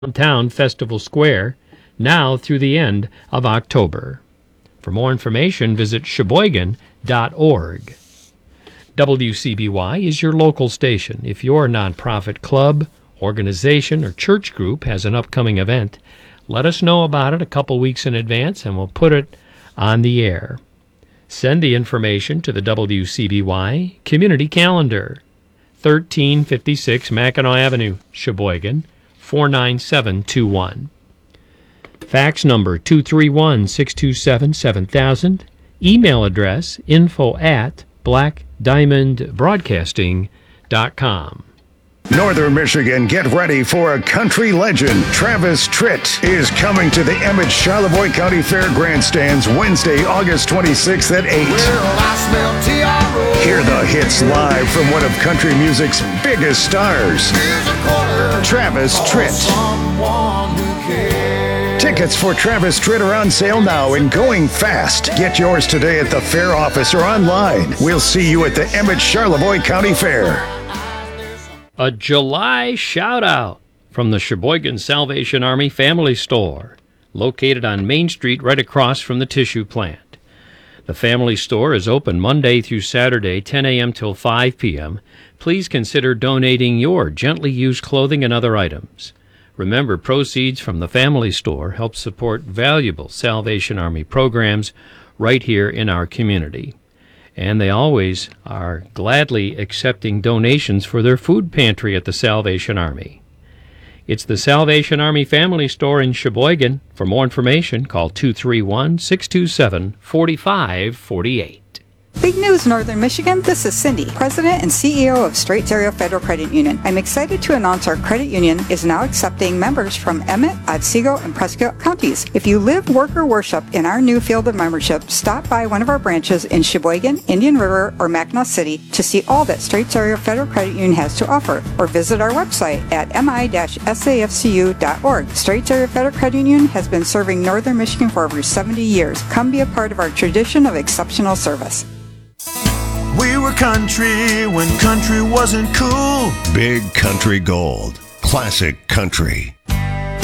Downtown Festival Square, now through the end of October. For more information, visit sheboygan.org. WCBY is your local station. If your nonprofit club, organization, or church group has an upcoming event, let us know about it a couple weeks in advance and we'll put it on the air. Send the information to the WCBY Community Calendar, 1356 Mackinac Avenue, Sheboygan, 49721. Fax number 231-627-7000. Email address info@blackdiamondbroadcasting.com. Northern Michigan, get ready for a country legend. Travis Tritt is coming to the Emmett Charlevoix County Fair grandstands Wednesday, August 26th at 8. Hear the hits live from one of country music's biggest stars, Travis Tritt. Tickets for Travis Tritt are on sale now and going fast. Get yours today at the fair office or online. We'll see you at the Emmett Charlevoix County Fair. A July shout-out from the Sheboygan Salvation Army Family Store, located on Main Street right across from the tissue plant. The Family Store is open Monday through Saturday, 10 a.m. till 5 p.m. Please consider donating your gently used clothing and other items. Remember, proceeds from the Family Store help support valuable Salvation Army programs right here in our community. And they always are gladly accepting donations for their food pantry at the Salvation Army. It's the Salvation Army Family Store in Sheboygan. For more information, call 231-627-4548. Big news, Northern Michigan. This is Cindy, President and CEO of Straits Area Federal Credit Union. I'm excited to announce our credit union is now accepting members from Emmett, Otsego, and Prescott counties. If you live, work, or worship in our new field of membership, stop by one of our branches in Sheboygan, Indian River, or Mackinac City to see all that Straits Area Federal Credit Union has to offer, or visit our website at mi-safcu.org. Straits Area Federal Credit Union has been serving Northern Michigan for over 70 years. Come be a part of our tradition of exceptional service. We were country when country wasn't cool. Big Country Gold. Classic country.